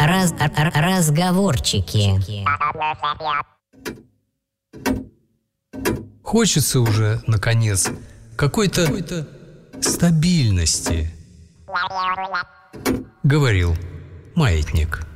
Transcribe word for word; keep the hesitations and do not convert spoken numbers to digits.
Раз, р- разговорчики. Хочется уже, наконец, какой-то, какой-то стабильности, говорил маятник.